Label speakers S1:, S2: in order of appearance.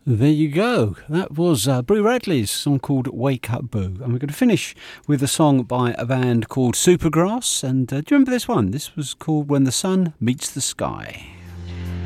S1: There you go. That was Boo Radley's song called Wake Up Boo. And we're going to finish with a song by a band called Supergrass. And do you remember this one? This was called When the Sun Meets the Sky.